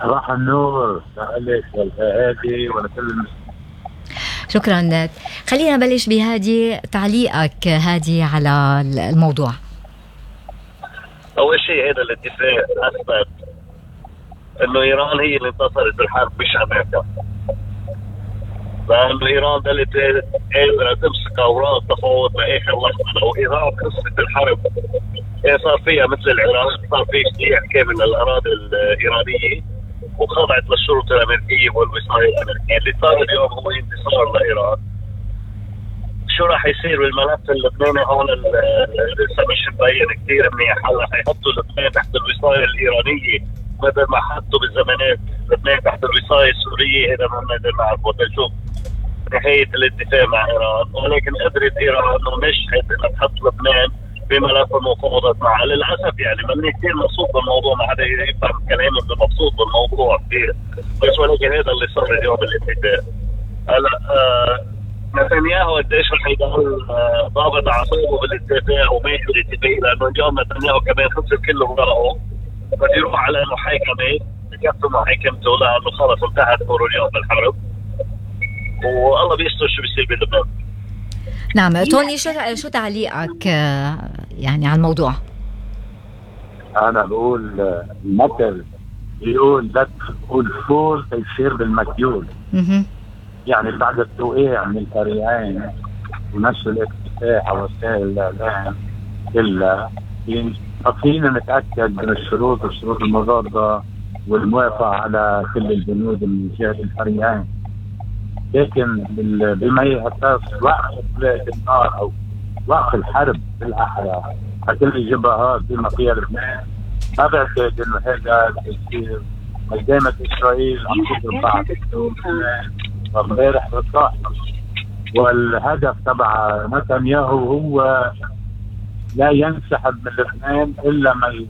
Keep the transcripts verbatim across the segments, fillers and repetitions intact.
صباح النور لك والهادي ولكل المسلمين. شكرا. خلينا نبلش بهادي، تعليقك هادي على الموضوع. أول شيء هذا الاتفاق أثبت إنه إيران هي اللي انتصرت بالحرب مش أمريكا، لأنه إيران ده اللي قادرة تمسك أوراق تفاوض لآخر لحظة. لو إيران خسرت الحرب صار فيها مثل العراق، صار في اجتياح كامل للأراضي الإيرانية وخضعت للشروط الأمريكية والوصاية الأمريكية. اللي صار اليوم هو انتصار لإيران. شو راح يصير بالملف اللبناني هون لسه مش مبين كثير منيح. هلا حيحطوا لبنان تحت الوصاية الإيرانية بدل ما حطوا بالزمانات لبنان تحت الوصاية السورية. هذا ما بنقدر نعرفه تنشوف نهاية الاتفاق مع إيران، ولكن قدرت إيران ونجحت إنها تحط لبنان بملف المفاوضات معها. للأسف يعني ماني كثير مبسوط بالموضوع، ما حدا يفهم كلامي إنه مبسوط بالموضوع كثير، بس ولكن هذا اللي صار اليوم بالاتفاق. هلا آه نتنياهو قديش رح يضل آه ضابط أعصابه بالاتفاق وماشي بالاتفاق، لأنه اليوم نتنياهو كمان خسر كل ورقه، بده يروح على محاكمة يكفي محاكمته لأنه خلص انتهت أموره اليوم بالحرب، والله بيستر شو بيصير بلبنان. نعم توني، شو شو تعليقك يعني على الموضوع؟ أنا بقول المثل بيقول لا تقول فول تيصير بالمكيول. يعني بعد التوقيع من الفريقين ونشر الاتفاق على وسائل الإعلام كلها فينا نتأكد من الشروط والشروط المضادة والموافقة على كل البنود من جهة الفريقين. لكن بما يخص وقف اطلاق النار او وقف الحرب بالاحرى على كل الجبهات بما فيها لبنان، ما بعتقد انه هذا يصير. ما دامت اسرائيل عم تضرب بعض امبارح بالصاحب، والهدف تبع نتنياهو هو لا ينسحب من لبنان الا ما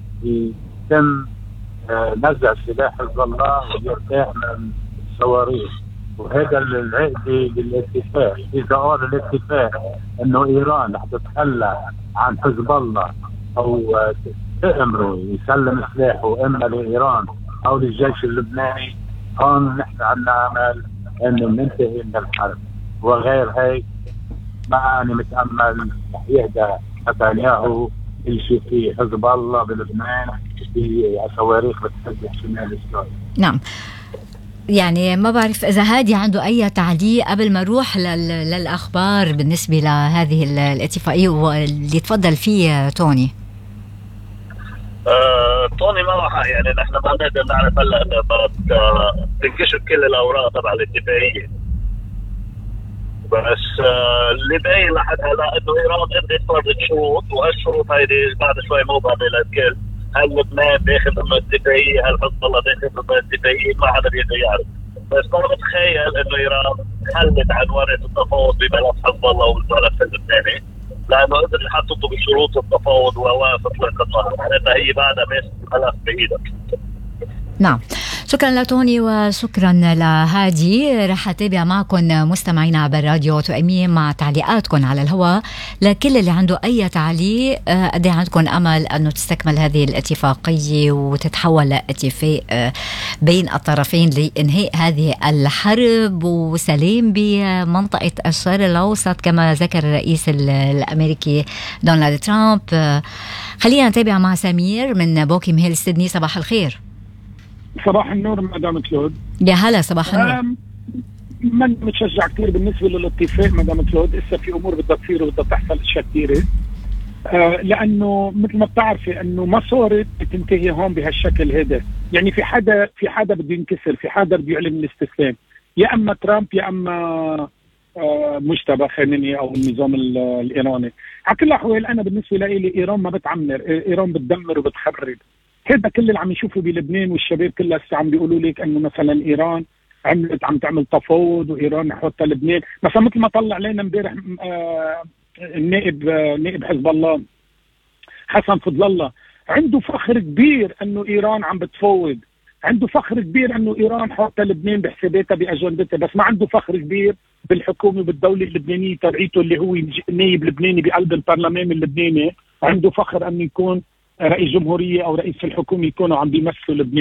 يتم نزع سلاح حزب الله ويرتاح من الصواريخ. وهذا العقد بالاتفاق. إذا قال الاتفاق إنه إيران رح تتخلى عن حزب الله أو تأمره يسلم سلاحه إما لإيران أو للجيش اللبناني، هون نحن عنا أمل إنه ننتهي من الحرب. وغير هيك ما أنا متأمل رح يهدى نتنياهو يمشي في حزب الله بلبنان في صواريخ بتسجل شمال إسرائيل. نعم، يعني ما بعرف إذا هادي عنده أي تعليق قبل ما نروح للأخبار بالنسبة لهذه الاتفاقية واللي تفضل فيه توني. آه، توني ما راح يعني نحن ما نقدر نعرف هلا بدها تنكشف كل الأوراق تبع الاتفاقية، بس آه اللي باين لحد هلا إنه إيران قدرت فرضت شروط، وهالشروط هيدي بعد شوي موضوع للكل. هل لبنان داخل ضمن الاتفاقية؟ هل حزب الله داخل ضمن الاتفاقية؟ ما حدا بيقدر يعرف، بس ما بتخيل انه ايران حلت عن ورقة التفاوض بملف حزب الله والملف اللبناني، لانه قدر يحطوا بشروط التفاوض ووقف اطلاق النار، معناتها هي بعدها ماسك الملف بايدها. نعم، شكرا لتوني وشكرا لهادي. رح أتابع معكم مستمعين عبر راديو تؤمين مع تعليقاتكم على الهواء. لكل اللي عنده أي تعليق قد عندكم أمل أنه تستكمل هذه الاتفاقية وتتحول لاتفاق بين الطرفين لإنهاء هذه الحرب وسلام بمنطقة الشرق الأوسط كما ذكر الرئيس الأمريكي دونالد ترامب. خلينا نتابع مع سمير من بوكيم هيل سيدني. صباح الخير. صباح النور مدام كلود. يا هلا صباح النور. من متشجع كثير بالنسبه للاتفاق مدام كلود. لسه في امور بدها تصير وبدها تحصل اشياء كثيره، آه لانه مثل ما بتعرفي انه ما صارت بتنتهي هون بهالشكل هذا. يعني في حدا في حدا بده ينكسر، في حدا بده يعلن الاستسلام، يا اما ترامب يا اما آه مجتبى خامنئي او النظام الايراني. على كل الاحوال انا بالنسبه لي ايران ما بتعمر، ايران بتدمر وبتخرب. هذا كل اللي عم يشوفوا بلبنان والشباب كلها هسه عم بيقولوا لك انه مثلا ايران عملت عم تعمل تفاوض وايران حطها لبنان. مثلا مثل ما طلع علينا امبارح آه النائب آه نائب حزب الله حسن فضل الله، عنده فخر كبير انه ايران عم بتفاوض، عنده فخر كبير انه ايران حاطه لبنان بحساباتها باجندتها، بس ما عنده فخر كبير بالحكومه وبالدوله اللبنانيه تبعيته اللي هو نائب لبناني بقلب البرلمان اللبناني. عنده فخر انه يكون رئيس جمهورية أو رئيس الحكومة يكونوا عم بيمثلوا لبنان.